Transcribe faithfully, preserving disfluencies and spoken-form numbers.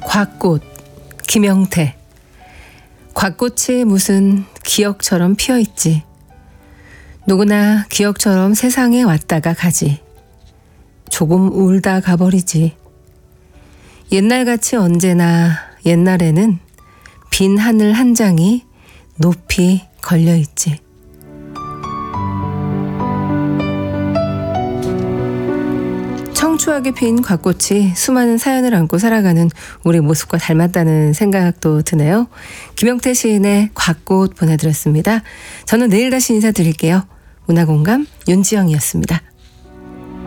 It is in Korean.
곽꽃, 김영태. 곽꽃이 무슨 기억처럼 피어있지. 누구나 기억처럼 세상에 왔다가 가지. 조금 울다 가버리지. 옛날같이 언제나 옛날에는 빈 하늘 한 장이 높이 걸려있지. 청초하게 핀 곽꽃이 수많은 사연을 안고 살아가는 우리 모습과 닮았다는 생각도 드네요. 김영태 시인의 곽꽃 보내드렸습니다. 저는 내일 다시 인사드릴게요. 문화공감 윤지영이었습니다.